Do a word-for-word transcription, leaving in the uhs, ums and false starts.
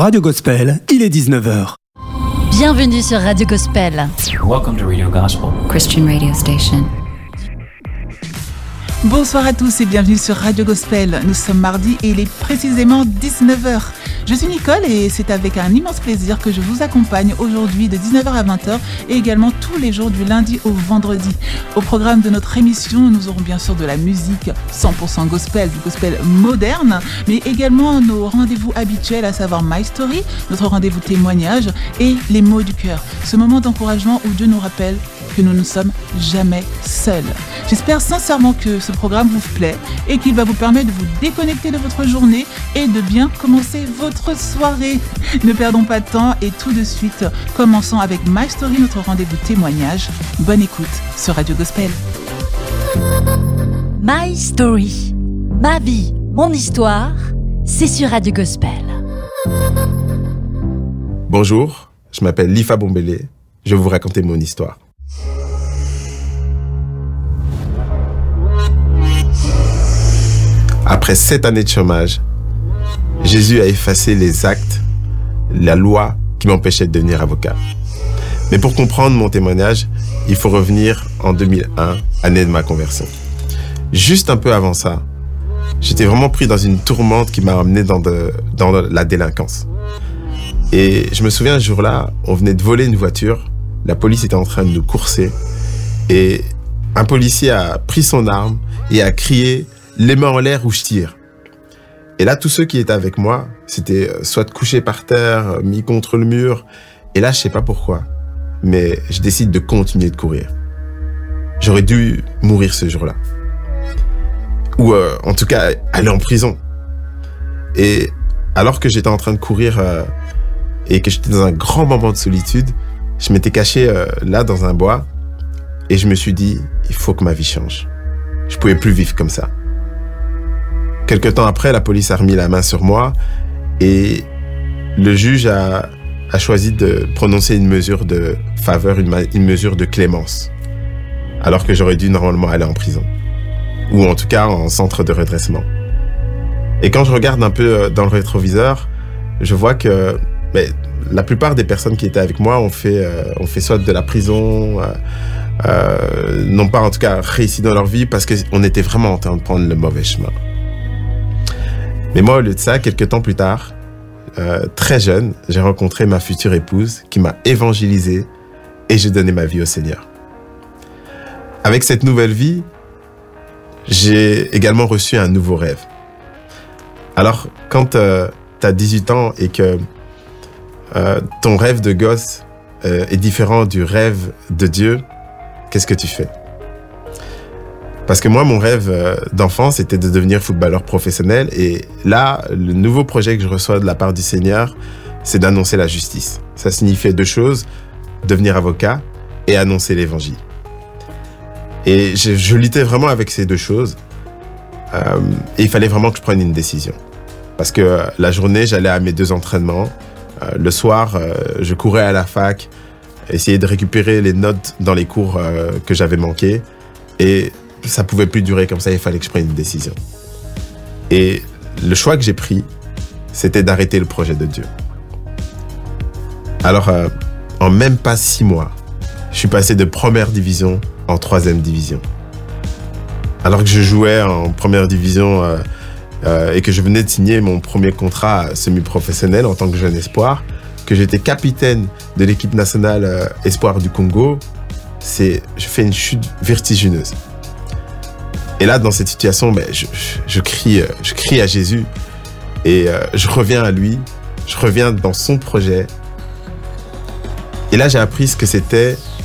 Radio Gospel, il est dix-neuf heures. Bienvenue sur Radio Gospel. Welcome to Radio Gospel, Christian radio station. Bonsoir à tous et bienvenue sur Radio Gospel. Nous sommes mardi et il est précisément dix-neuf heures. Je suis Nicole et c'est avec un immense plaisir que je vous accompagne aujourd'hui de dix-neuf heures à vingt heures et également tous les jours du lundi au vendredi. Au programme de notre émission, nous aurons bien sûr de la musique cent pour cent gospel, du gospel moderne, mais également nos rendez-vous habituels, à savoir My Story, notre rendez-vous témoignage et les mots du cœur. Ce moment d'encouragement où Dieu nous rappelle que nous ne sommes jamais seuls. J'espère sincèrement que ce programme vous plaît et qu'il va vous permettre de vous déconnecter de votre journée et de bien commencer votre soirée. Ne perdons pas de temps et tout de suite, commençons avec My Story, notre rendez-vous témoignage. Bonne écoute sur Radio Gospel. My Story, ma vie, mon histoire, c'est sur Radio Gospel. Bonjour, je m'appelle Lifa Bombele, je vais vous raconter mon histoire. Après sept années de chômage, Jésus a effacé les actes, la loi qui m'empêchait de devenir avocat. Mais pour comprendre mon témoignage, il faut revenir en deux mille un, année de ma conversion. Juste un peu avant ça, j'étais vraiment pris dans une tourmente qui m'a amené dans, de, dans la délinquance. Et je me souviens, un jour-là, on venait de voler une voiture, la police était en train de nous courser, et un policier a pris son arme et a crié « les mains en l'air ou je tire ». Et là, tous ceux qui étaient avec moi, c'était soit couché par terre, mis contre le mur. Et là, je sais pas pourquoi, mais je décide de continuer de courir. J'aurais dû mourir ce jour-là. Ou euh, en tout cas, aller en prison. Et alors que j'étais en train de courir euh, et que j'étais dans un grand moment de solitude, je m'étais caché euh, là dans un bois et je me suis dit, il faut que ma vie change. Je pouvais plus vivre comme ça. Quelque temps après, la police a remis la main sur moi et le juge a, a choisi de prononcer une mesure de faveur, une, une mesure de clémence, alors que j'aurais dû normalement aller en prison, ou en tout cas en centre de redressement. Et quand je regarde un peu dans le rétroviseur, je vois que mais, la plupart des personnes qui étaient avec moi ont fait, euh, ont fait soit de la prison, euh, euh, n'ont pas en tout cas réussi dans leur vie parce qu'on était vraiment en train de prendre le mauvais chemin. Mais moi, au lieu de ça, quelques temps plus tard, euh, très jeune, j'ai rencontré ma future épouse qui m'a évangélisé et j'ai donné ma vie au Seigneur. Avec cette nouvelle vie, j'ai également reçu un nouveau rêve. Alors, quand euh, tu as dix-huit ans et que euh, ton rêve de gosse euh, est différent du rêve de Dieu, qu'est-ce que tu fais ? Parce que moi, mon rêve d'enfant, c'était de devenir footballeur professionnel. Et là, le nouveau projet que je reçois de la part du Seigneur, c'est d'annoncer la justice. Ça signifiait deux choses, devenir avocat et annoncer l'évangile. Et je, je luttais vraiment avec ces deux choses. Euh, et il fallait vraiment que je prenne une décision. Parce que la journée, j'allais à mes deux entraînements. Euh, le soir, euh, je courais à la fac, essayer de récupérer les notes dans les cours euh, que j'avais manqués. Et ça pouvait plus durer comme ça, il fallait que je prenne une décision. Et le choix que j'ai pris, c'était d'arrêter le projet de Dieu. Alors, euh, en même pas six mois, je suis passé de première division en troisième division. Alors que je jouais en première division euh, euh, et que je venais de signer mon premier contrat semi-professionnel en tant que jeune espoir, que j'étais capitaine de l'équipe nationale euh, espoir du Congo, c'est, je fais une chute vertigineuse. Et là, dans cette situation, ben, je, je, je, crie, je crie à Jésus et euh, je reviens à lui, je reviens dans son projet. Et là, j'ai appris ce que c'était